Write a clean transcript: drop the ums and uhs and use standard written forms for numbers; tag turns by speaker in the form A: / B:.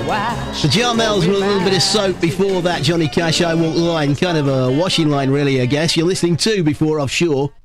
A: The Jarmels with a little bit of soap before that. Johnny Cash, I Walk the Line. Kind of a washing line, really, I guess. You're listening to Before Offshore.